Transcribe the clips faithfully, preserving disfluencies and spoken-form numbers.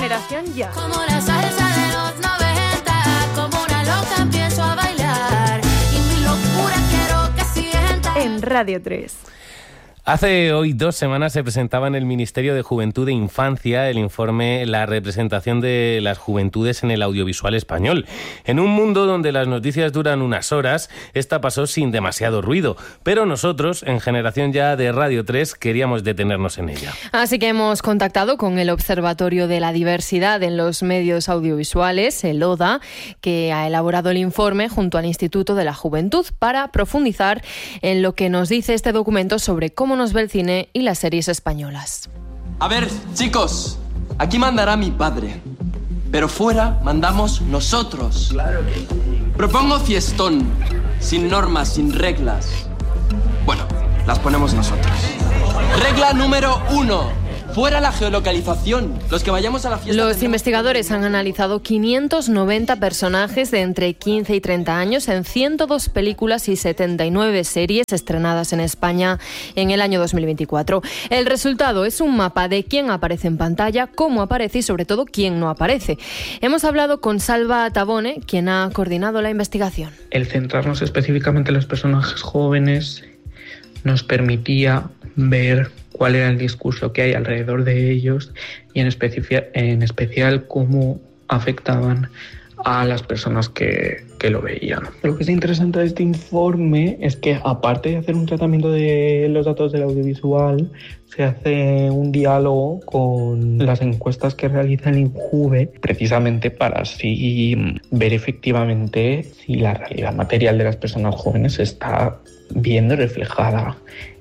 Generación Ya. Como la salsa de los noventa, como una loca empiezo a bailar y mi locura quiero que sienta. En Radio tres. Hace hoy dos semanas se presentaba en el Ministerio de Juventud e Infancia el informe La representación de las juventudes en el audiovisual español. En un mundo donde las noticias duran unas horas, esta pasó sin demasiado ruido, pero nosotros, en Generación Ya de Radio tres, queríamos detenernos en ella. Así que hemos contactado con el Observatorio de la Diversidad en los Medios Audiovisuales, el O D A, que ha elaborado el informe junto al Instituto de la Juventud para profundizar en lo que nos dice este documento sobre cómo nos ve el cine y las series españolas. A ver, chicos, aquí mandará mi padre, pero fuera mandamos nosotros. Claro que sí. Propongo fiestón, sin normas, sin reglas. Bueno, las ponemos nosotros. Regla número uno. Fuera la geolocalización. Los que vayamos a la fiesta... Los investigadores han analizado quinientos noventa personajes de entre quince y treinta años en ciento dos películas y setenta y nueve series estrenadas en España en el año dos mil veinticuatro. El resultado es un mapa de quién aparece en pantalla, cómo aparece y sobre todo quién no aparece. Hemos hablado con Salva Tabone, quien ha coordinado la investigación. El centrarnos específicamente en los personajes jóvenes nos permitía ver cuál era el discurso que hay alrededor de ellos y en, especial, en especial cómo afectaban a las personas que, que lo veían. Lo que es interesante de este informe es que, aparte de hacer un tratamiento de los datos del audiovisual, se hace un diálogo con las encuestas que realiza el INJUVE, precisamente para así ver efectivamente si la realidad material de las personas jóvenes se está viendo reflejada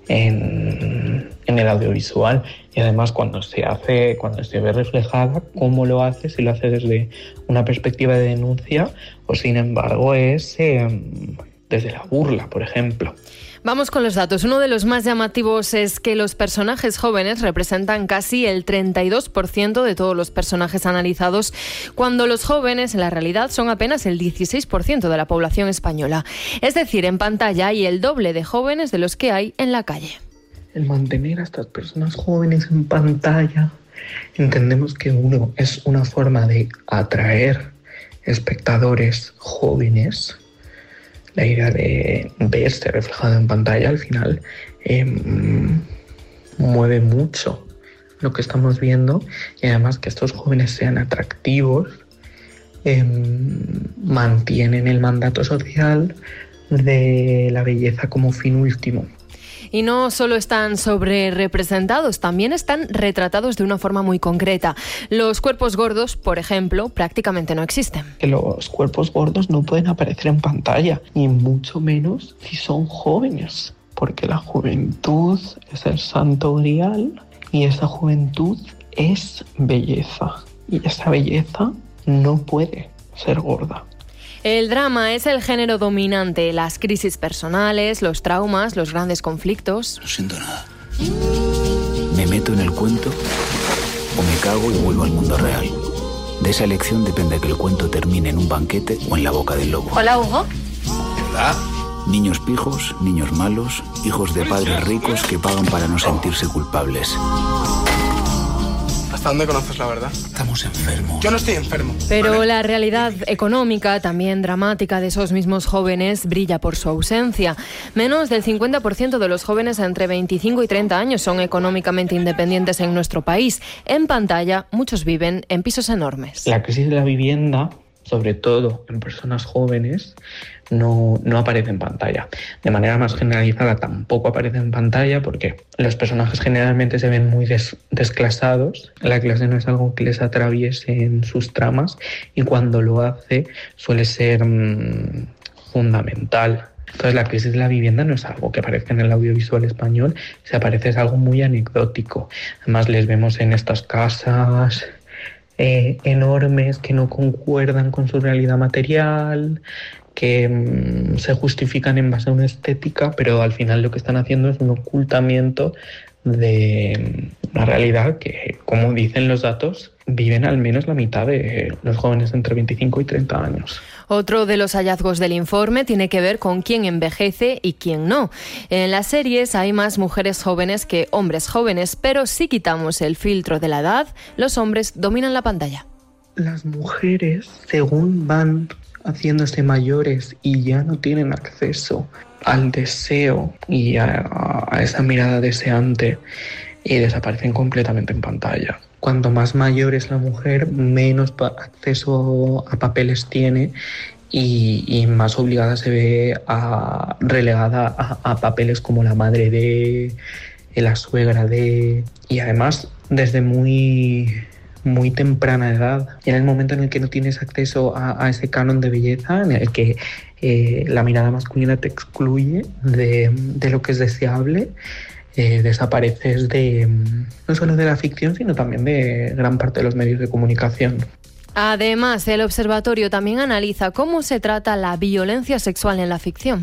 En, en el audiovisual, y además cuando se hace, cuando se ve reflejada, cómo lo hace, si lo hace desde una perspectiva de denuncia o sin embargo es eh, desde la burla, por ejemplo. Vamos con los datos. Uno de los más llamativos es que los personajes jóvenes representan casi el treinta y dos por ciento de todos los personajes analizados, cuando los jóvenes en la realidad son apenas el dieciséis por ciento de la población española. Es decir, en pantalla hay el doble de jóvenes de los que hay en la calle. El mantener a estas personas jóvenes en pantalla, entendemos que uno es una forma de atraer espectadores jóvenes. La idea de verse reflejado en pantalla al final eh, mueve mucho lo que estamos viendo, y además que estos jóvenes sean atractivos eh, mantienen el mandato social de la belleza como fin último. Y no solo están sobrerepresentados, también están retratados de una forma muy concreta. Los cuerpos gordos, por ejemplo, prácticamente no existen. Que los cuerpos gordos no pueden aparecer en pantalla, ni mucho menos si son jóvenes, porque la juventud es el santo grial y esa juventud es belleza, y esa belleza no puede ser gorda. El drama es el género dominante, las crisis personales, los traumas, los grandes conflictos. No siento nada. ¿Me meto en el cuento o me cago y vuelvo al mundo real? De esa elección depende que el cuento termine en un banquete o en la boca del lobo. Hola, Hugo. Hola. Niños pijos, niños malos, hijos de padres ricos que pagan para no sentirse culpables. ¿Hasta dónde conoces la verdad? Estamos enfermos. Yo no estoy enfermo. Pero ¿vale? La realidad económica, también dramática, de esos mismos jóvenes brilla por su ausencia. Menos del cincuenta por ciento de los jóvenes entre veinticinco y treinta años son económicamente independientes en nuestro país. En pantalla, muchos viven en pisos enormes. La crisis de la vivienda, sobre todo en personas jóvenes, no, no aparece en pantalla. De manera más generalizada tampoco aparece en pantalla porque los personajes generalmente se ven muy des, desclasados. La clase no es algo que les atraviese en sus tramas y cuando lo hace suele ser mmm, fundamental. Entonces la crisis de la vivienda no es algo que aparezca en el audiovisual español, si aparece es algo muy anecdótico. Además les vemos en estas casas eh, enormes que no concuerdan con su realidad material, que mmm, se justifican en base a una estética, pero al final lo que están haciendo es un ocultamiento de una realidad que, como dicen los datos, viven al menos la mitad de los jóvenes entre veinticinco y treinta años. Otro de los hallazgos del informe tiene que ver con quién envejece y quién no. En las series hay más mujeres jóvenes que hombres jóvenes, pero si quitamos el filtro de la edad, los hombres dominan la pantalla. Las mujeres, según van haciéndose mayores y ya no tienen acceso al deseo y a, a esa mirada deseante, y desaparecen completamente en pantalla. Cuanto más mayor es la mujer, menos pa- acceso a papeles tiene y, y más obligada se ve a relegada a, a papeles como la madre de, la suegra de... Y además, desde muy, muy temprana edad, y en el momento en el que no tienes acceso a, a ese canon de belleza, en el que eh, la mirada masculina te excluye de, de lo que es deseable, Eh, desapareces de no solo de la ficción, sino también de gran parte de los medios de comunicación. Además, el observatorio también analiza cómo se trata la violencia sexual en la ficción.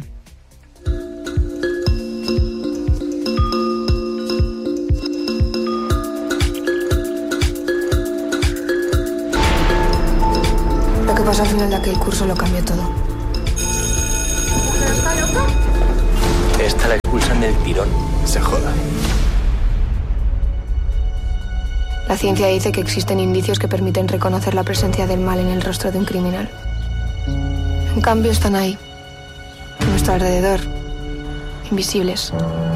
Lo que pasó al final de aquel curso lo cambió todo. ¿Pero está loca? Esta la expulsan del tirón. Se joda. La ciencia dice que existen indicios que permiten reconocer la presencia del mal en el rostro de un criminal. En cambio, están ahí, a nuestro alrededor, invisibles,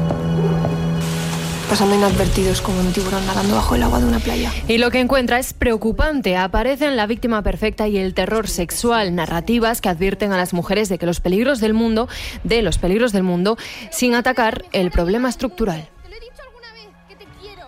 pasando inadvertidos como un tiburón nadando bajo el agua de una playa. Y lo que encuentra es preocupante. Aparecen La víctima perfecta y El terror sexual, narrativas que advierten a las mujeres de que los peligros del mundo, de los peligros del mundo, sin atacar el problema estructural. Te lo he dicho alguna vez, que te quiero.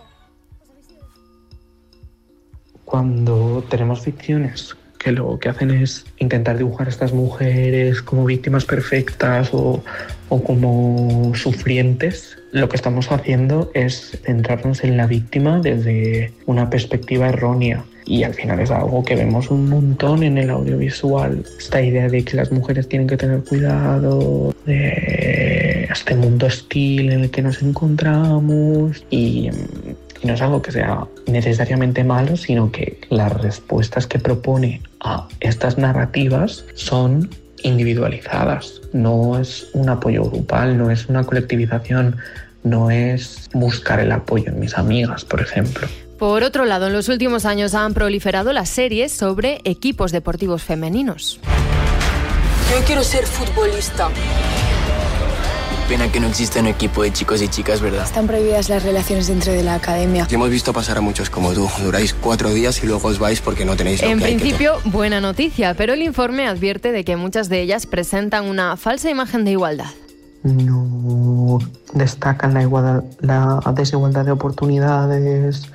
Cuando tenemos ficciones que lo que hacen es intentar dibujar a estas mujeres como víctimas perfectas o, o como sufrientes, lo que estamos haciendo es centrarnos en la víctima desde una perspectiva errónea. Y al final es algo que vemos un montón en el audiovisual. Esta idea de que las mujeres tienen que tener cuidado, de este mundo hostil en el que nos encontramos. Y, y no es algo que sea necesariamente malo, sino que las respuestas que propone a estas narrativas son individualizadas. No es un apoyo grupal, no es una colectivización, no es buscar el apoyo en mis amigas, por ejemplo. Por otro lado, en los últimos años han proliferado las series sobre equipos deportivos femeninos. Yo quiero ser futbolista. Pena que no exista un equipo de chicos y chicas, ¿verdad? Están prohibidas las relaciones dentro de la academia. Hemos visto pasar a muchos como tú. Duráis cuatro días y luego os vais porque no tenéis lo En que hay que principio, buena noticia, pero el informe advierte de que muchas de ellas presentan una falsa imagen de igualdad. No destacan la, igualdad, la desigualdad de oportunidades,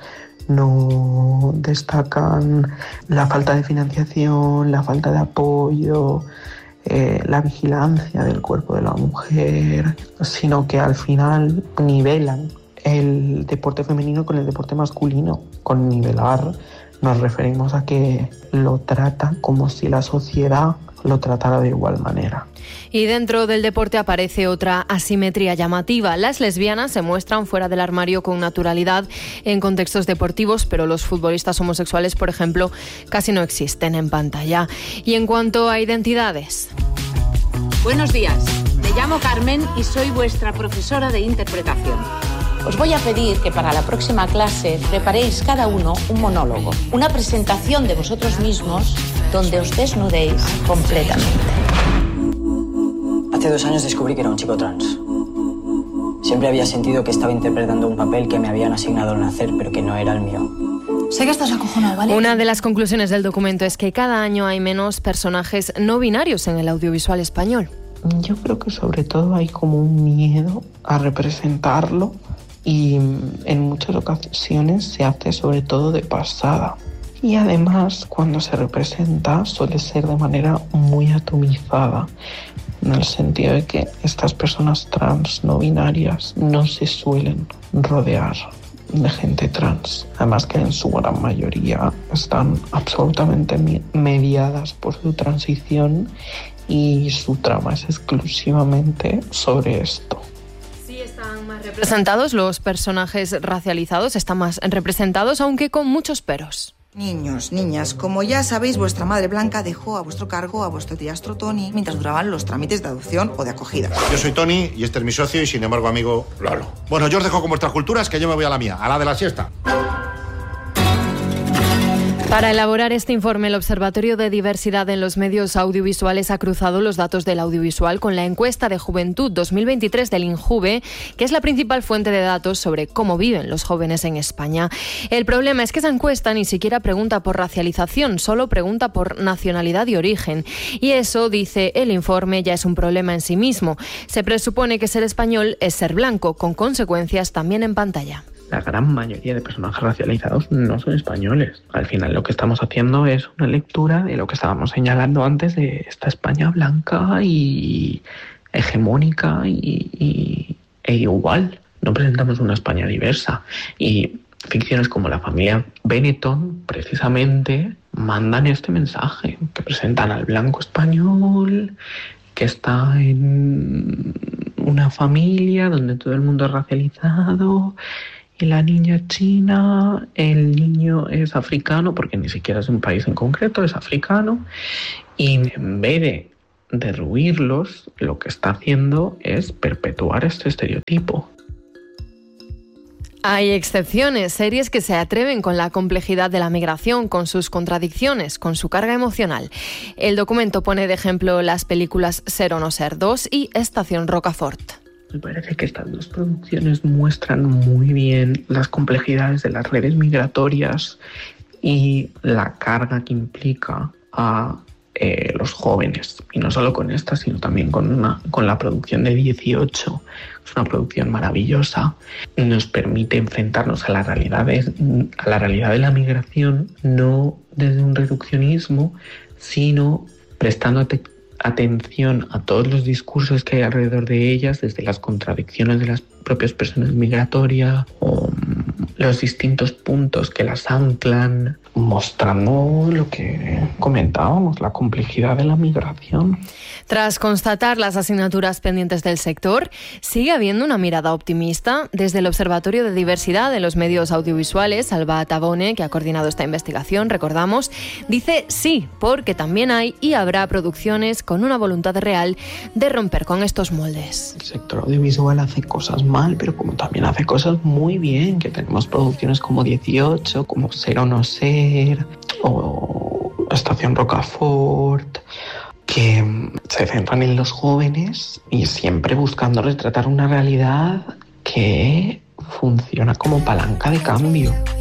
no destacan la falta de financiación, la falta de apoyo, eh, la vigilancia del cuerpo de la mujer, sino que al final nivelan el deporte femenino con el deporte masculino. Con nivelar nos referimos a que lo tratan como si la sociedad lo tratara de igual manera. Y dentro del deporte aparece otra asimetría llamativa. Las lesbianas se muestran fuera del armario con naturalidad en contextos deportivos, pero los futbolistas homosexuales, por ejemplo, casi no existen en pantalla. Y en cuanto a identidades... Buenos días, me llamo Carmen y soy vuestra profesora de interpretación. Os voy a pedir que para la próxima clase preparéis cada uno un monólogo, una presentación de vosotros mismos donde os desnudéis completamente. Hace dos años descubrí que era un chico trans. Siempre había sentido que estaba interpretando un papel que me habían asignado al nacer, pero que no era el mío. Sé que estás acojonado, ¿vale? Una de las conclusiones del documento es que cada año hay menos personajes no binarios en el audiovisual español. Yo creo que sobre todo hay como un miedo a representarlo y en muchas ocasiones se hace sobre todo de pasada. Y además, cuando se representa, suele ser de manera muy atomizada, en el sentido de que estas personas trans no binarias no se suelen rodear de gente trans. Además que en su gran mayoría están absolutamente mediadas por su transición y su trama es exclusivamente sobre esto. Sí, están más Representados los personajes racializados, están más representados, aunque con muchos peros. Niños, niñas, como ya sabéis, vuestra madre Blanca dejó a vuestro cargo a vuestro tierastro Tony mientras duraban los trámites de adopción o de acogida. Yo soy Tony y este es mi socio y, sin embargo, amigo Lolo. Bueno, yo os dejo con vuestras culturas, que yo me voy a la mía, a la de la siesta. Para elaborar este informe, el Observatorio de Diversidad en los Medios Audiovisuales ha cruzado los datos del audiovisual con la encuesta de Juventud dos mil veintitrés del INJUVE, que es la principal fuente de datos sobre cómo viven los jóvenes en España. El problema es que esa encuesta ni siquiera pregunta por racialización, solo pregunta por nacionalidad y origen. Y eso, dice el informe, ya es un problema en sí mismo. Se presupone que ser español es ser blanco, con consecuencias también en pantalla. La gran mayoría de personajes racializados no son españoles. Al final lo que estamos haciendo es una lectura de lo que estábamos señalando antes de esta España blanca y hegemónica y, y, e igual. No presentamos una España diversa. Y ficciones como La familia Benetton precisamente mandan este mensaje, que presentan al blanco español que está en una familia donde todo el mundo es racializado. Y la niña china, el niño es africano, porque ni siquiera es un país en concreto, es africano. Y en vez de derruirlos, lo que está haciendo es perpetuar este estereotipo. Hay excepciones, series que se atreven con la complejidad de la migración, con sus contradicciones, con su carga emocional. El documento pone de ejemplo las películas Ser o no ser dos y Estación Rocafort. Me parece que estas dos producciones muestran muy bien las complejidades de las redes migratorias y la carga que implica a eh, los jóvenes. Y no solo con esta, sino también con, una, con la producción de dieciocho. Es una producción maravillosa. Nos permite enfrentarnos a la realidad de, a la realidad de la migración, no desde un reduccionismo, sino prestando atención atención a todos los discursos que hay alrededor de ellas, desde las contradicciones de las propias personas migratorias o los distintos puntos que las anclan, mostrando lo que comentábamos, la complejidad de la migración. Tras constatar las asignaturas pendientes del sector, sigue habiendo una mirada optimista. Desde el Observatorio de Diversidad en los Medios Audiovisuales, Alba Tabone, que ha coordinado esta investigación, recordamos, dice sí, porque también hay y habrá producciones con una voluntad real de romper con estos moldes. El sector audiovisual hace cosas mal, pero como también hace cosas muy bien, que tenemos producciones como dieciocho, como Ser o no ser, o Estación Rocafort, que se centran en los jóvenes y siempre buscando retratar una realidad que funciona como palanca de cambio.